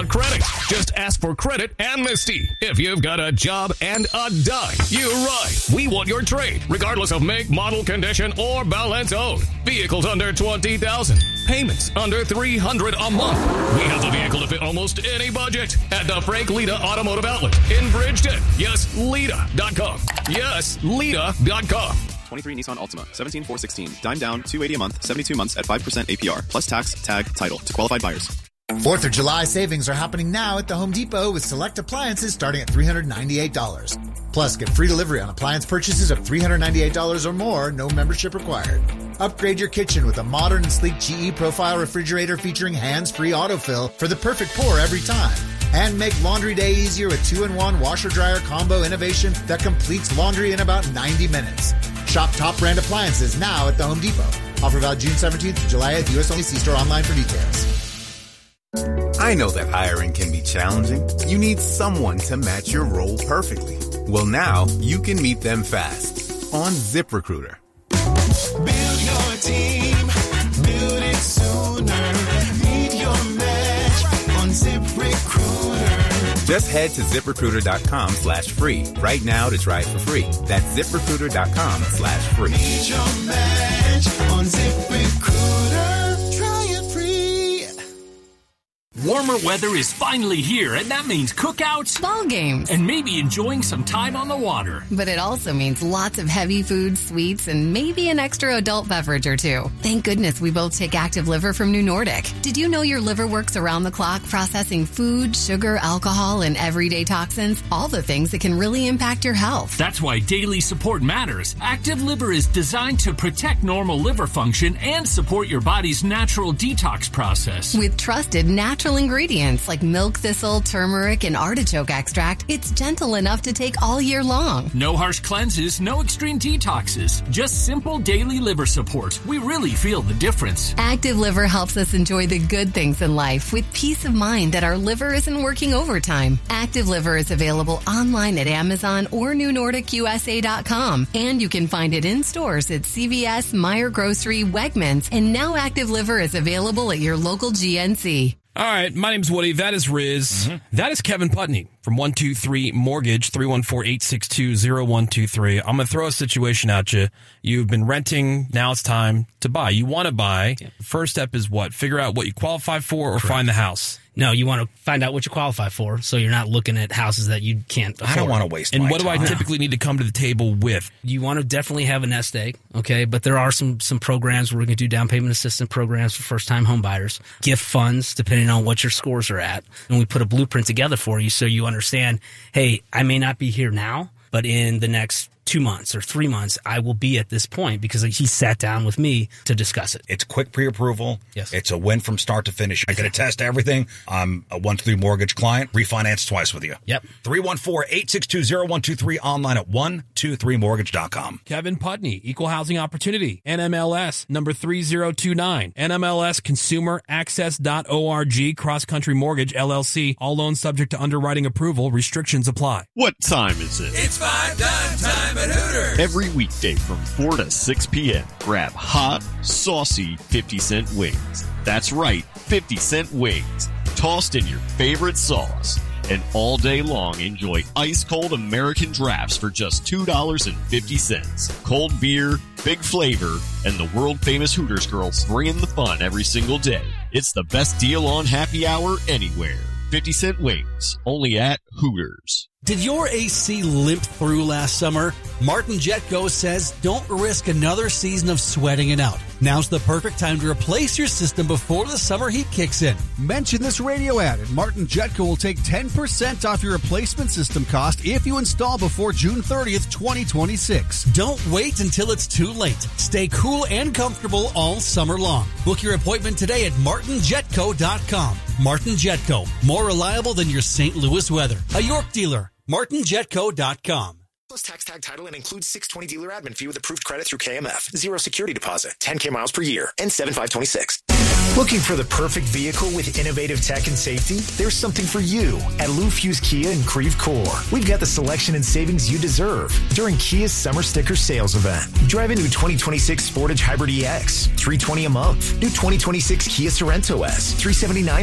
credit. Just ask for credit amnesty. If you've got a job and a dime, you're right. We want your trade, regardless of make, model, condition, or balance owed. Vehicles under $20,000. Payments under $300 a month. We have the vehicle to fit almost any budget at the Frank Lita Automotive Outlet in Bridgeton. Yes, Lita.com. Yes, Lita.com. 23 Nissan Altima, 17,416. Dime down, $280 a month, 72 months at 5% APR, plus tax, tag, title to qualified buyers. 4th of July savings are happening now at the Home Depot with select appliances starting at $398. Plus, get free delivery on appliance purchases of $398 or more, no membership required. Upgrade your kitchen with a modern and sleek GE Profile refrigerator featuring hands-free autofill for the perfect pour every time. And make laundry day easier with 2-in-1 washer-dryer combo innovation that completes laundry in about 90 minutes. Shop top brand appliances now at the Home Depot. Offer valid June 17th to July 8th. U.S. only. See store online for details. I know that hiring can be challenging. You need someone to match your role perfectly. Well, now you can meet them fast on ZipRecruiter. Build your team. Build it sooner. Meet your match on ZipRecruiter. Just head to ZipRecruiter.com/free right now to try it for free. That's ZipRecruiter.com/free. Meet your match on ZipRecruiter. Try it free. Warmer weather is finally here, and that means cookouts, ball games, and maybe enjoying some time on the water. But it also means lots of heavy food, sweets, and maybe an extra adult beverage or two. Thank goodness we both take Active Liver from New Nordic. Did you know your liver works around the clock processing food, sugar, alcohol, and everyday toxins? All the things that can really impact your health. That's why daily support matters. Active Liver is designed to protect normal liver function and support your body's natural detox process. With trusted natural ingredients like milk thistle, turmeric, and artichoke extract, it's gentle enough to take all year long. No harsh cleanses, no extreme detoxes, just simple daily liver support. We really feel the difference. Active Liver helps us enjoy the good things in life with peace of mind that our liver isn't working overtime. Active Liver is available online at Amazon or NewNordicUSA.com, and you can find it in stores at CVS, Meijer Grocery, Wegmans, and now Active Liver is available at your local GNC. All right, my name's Woody. That is Riz. That is Kevin Putney from 123 Mortgage, 314-862-0123. I'm going to throw a situation at you. You've been renting. Now it's time to buy. You want to buy. Yeah. First step is what? Figure out what you qualify for or find the house. No, you want to find out what you qualify for, so you're not looking at houses that you can't afford. I don't want to waste my time. And what do I time. typically need to come to the table with? You want to definitely have a nest egg, okay? But there are some programs where we can do down payment assistance programs for first-time home buyers, gift funds, depending on what your scores are at. And we put a blueprint together for you so you understand, hey, I may not be here now, but in the next 2 months or 3 months, I will be at this point because he sat down with me to discuss it. It's quick pre-approval. Yes. It's a win from start to finish. I can attest to everything. I'm a 123 Mortgage client. Refinance twice with you. Yep. 314-862-0123 online at 123mortgage.com. Kevin Putney, Equal Housing Opportunity, NMLS number 3029, NMLSconsumeraccess.org, Cross Country Mortgage, LLC. All loans subject to underwriting approval. Restrictions apply. What time is it? It's 5 time at Hooters. Every weekday from 4 to 6 p.m., grab hot, saucy 50-cent wings. That's right, 50-cent wings, tossed in your favorite sauce. And all day long, enjoy ice-cold American drafts for just $2.50. Cold beer, big flavor, and the world-famous Hooters girls bringing the fun every single day. It's the best deal on happy hour anywhere. 50-cent wings, only at Hooters. Did your AC limp through last summer? Martin Jetco says don't risk another season of sweating it out. Now's the perfect time to replace your system before the summer heat kicks in. Mention this radio ad and Martin Jetco will take 10% off your replacement system cost if you install before June 30th, 2026. Don't wait until it's too late. Stay cool and comfortable all summer long. Book your appointment today at martinjetco.com. Martin Jetco, more reliable than your St. Louis weather. A York dealer. martinjetco.com. Plus tax tag title and includes 620 dealer admin fee with approved credit through KMF. 0 security deposit. 10K miles per year. And 7526. Looking for the perfect vehicle with innovative tech and safety? There's something for you at Lou Fuse Kia in Creve Coeur. We've got the selection and savings you deserve during Kia's Summer Sticker Sales Event. Drive a new 2026 Sportage Hybrid EX, $320 a month. New 2026 Kia Sorento S, $379